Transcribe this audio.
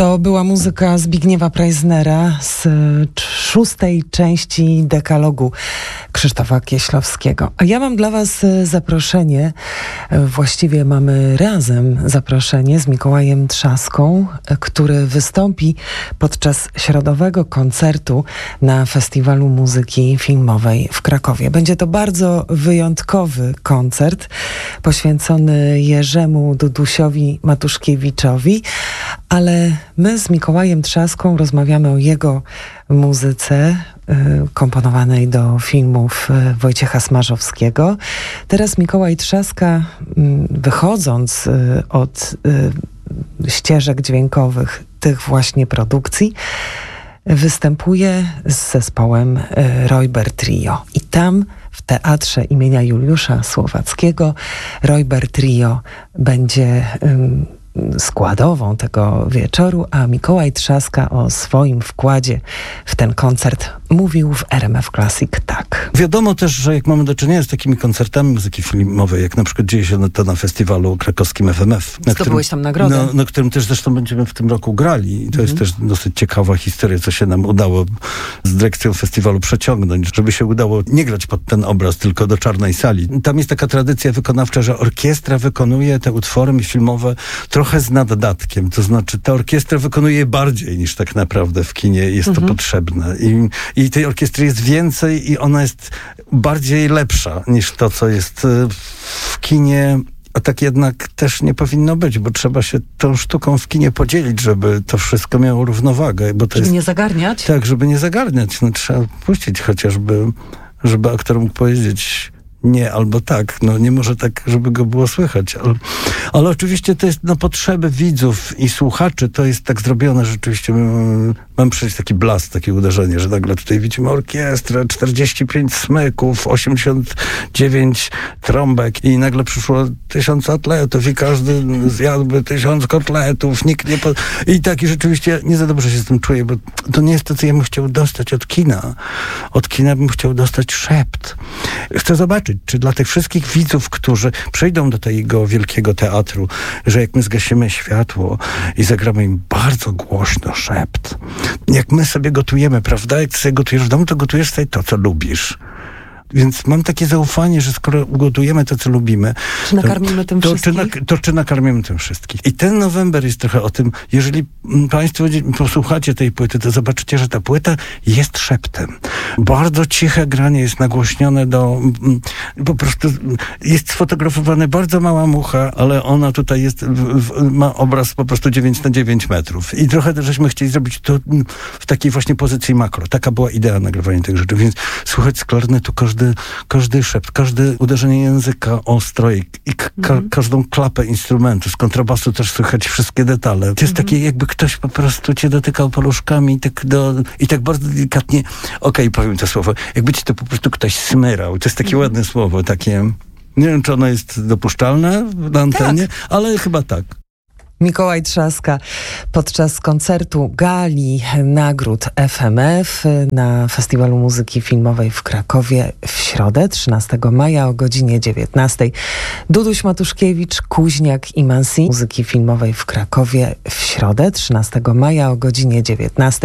To była muzyka Zbigniewa Preissnera z 6. części dekalogu Krzysztofa Kieślowskiego. A ja mam dla was zaproszenie, właściwie mamy razem zaproszenie z Mikołajem Trzaską, który wystąpi podczas środowego koncertu na Festiwalu Muzyki Filmowej w Krakowie. Będzie to bardzo wyjątkowy koncert poświęcony Jerzemu Dudusiowi Matuszkiewiczowi, ale my z Mikołajem Trzaską rozmawiamy o jego muzyce komponowanej do filmów Wojciecha Smarzowskiego. Teraz Mikołaj Trzaska, wychodząc od ścieżek dźwiękowych tych właśnie produkcji, występuje z zespołem Räuber Trio. I tam w Teatrze imienia Juliusza Słowackiego Räuber Trio będzie składową tego wieczoru, a Mikołaj Trzaska o swoim wkładzie w ten koncert mówił w RMF Classic tak. Wiadomo też, że jak mamy do czynienia z takimi koncertami muzyki filmowej, jak na przykład dzieje się to na festiwalu krakowskim FMF. Zdobyłeś tam nagrodę. Na którym też zresztą będziemy w tym roku grali. I to jest też dosyć ciekawa historia, co się nam udało z dyrekcją festiwalu przeciągnąć, żeby się udało nie grać pod ten obraz, tylko do czarnej sali. Tam jest taka tradycja wykonawcza, że orkiestra wykonuje te utwory filmowe trochę z naddatkiem. To znaczy ta orkiestra wykonuje je bardziej niż tak naprawdę w kinie jest to potrzebne. I tej orkiestry jest więcej i ona jest bardziej lepsza niż to, co jest w kinie. A tak jednak też nie powinno być, bo trzeba się tą sztuką w kinie podzielić, żeby to wszystko miało równowagę. Bo to żeby jest, nie zagarniać? Tak, żeby nie zagarniać. No, trzeba puścić chociażby, żeby aktor mógł powiedzieć nie albo tak. No nie może tak, żeby go było słychać. Ale oczywiście to jest na potrzeby widzów i słuchaczy. To jest tak zrobione, że rzeczywiście mam przecież taki blask, takie uderzenie, że nagle tutaj widzimy orkiestrę, 45 smyków, 89 trąbek i nagle przyszło 1000 atletów i każdy zjadłby 1000 kotletów. Nikt nie... I tak, i rzeczywiście nie za dobrze się z tym czuję, bo to nie jest to, co ja bym chciał dostać od kina. Od kina bym chciał dostać szept. Chcę zobaczyć, czy dla tych wszystkich widzów, którzy przyjdą do tego wielkiego teatru, że jak my zgasimy światło i zagramy im bardzo głośno szept, jak my sobie gotujemy, prawda? Jak ty sobie gotujesz w domu, to gotujesz sobie to, co lubisz. Więc mam takie zaufanie, że skoro ugotujemy to, co lubimy, czy nakarmimy tym wszystkich? Czy nakarmimy tym wszystkich. I ten November jest trochę o tym, jeżeli państwo posłuchacie tej płyty, to zobaczycie, że ta płyta jest szeptem. Bardzo ciche granie jest nagłośnione po prostu jest sfotografowana bardzo mała mucha, ale ona tutaj jest, ma obraz po prostu 9x9 metrów. I trochę też żeśmy chcieli zrobić to w takiej właśnie pozycji makro. Taka była idea nagrywania tych rzeczy. Więc słuchać z klarnetu każdy szept, każde uderzenie języka ostro i każdą klapę instrumentu. Z kontrabasu też słychać wszystkie detale. To jest takie, jakby ktoś po prostu cię dotykał paluszkami i tak bardzo delikatnie, powiem to słowo, jakby ci to po prostu ktoś smyrał. To jest takie ładne słowo, takie, nie wiem, czy ono jest dopuszczalne na antenie, ale chyba tak. Mikołaj Trzaska podczas koncertu gali nagród FMF na Festiwalu Muzyki Filmowej w Krakowie w środę 13 maja o godzinie 19. Duduś Matuszkiewicz, Kuźniak i Mansi Muzyki Filmowej w Krakowie w środę 13 maja o godzinie 19.